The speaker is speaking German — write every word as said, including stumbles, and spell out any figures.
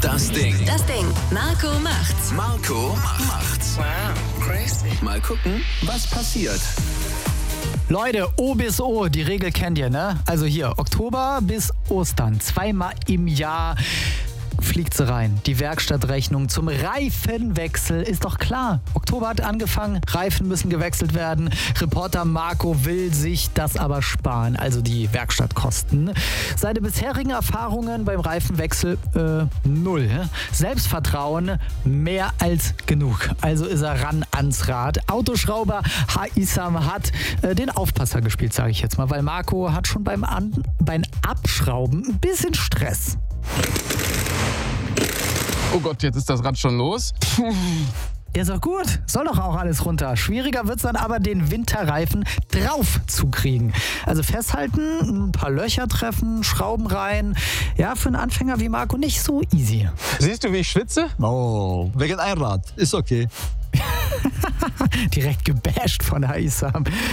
Das Ding. Das Ding. Marco macht's. Marco macht's. Wow, crazy. Mal gucken, was passiert. Leute, O bis O, die Regel kennt ihr, ne? Also hier, Oktober bis Ostern, zweimal im Jahr fliegt sie rein. Die Werkstattrechnung zum Reifenwechsel ist doch klar. Oktober hat angefangen, Reifen müssen gewechselt werden. Reporter Marco will sich das aber sparen, also die Werkstattkosten. Seine bisherigen Erfahrungen beim Reifenwechsel, äh, null. Selbstvertrauen mehr als genug. Also ist er ran ans Rad. Autoschrauber Haissam hat äh, den Aufpasser gespielt, sage ich jetzt mal, weil Marco hat schon beim, An- beim Abschrauben ein bisschen Stress. Oh Gott, jetzt ist das Rad schon los. Ja, ist doch gut. Soll doch auch alles runter. Schwieriger wird es dann aber, den Winterreifen drauf zu kriegen. Also festhalten, ein paar Löcher treffen, Schrauben rein. Ja, für einen Anfänger wie Marco nicht so easy. Siehst du, wie ich schwitze? Oh, wegen Einrad. Ist okay. Direkt gebasht von Haissam.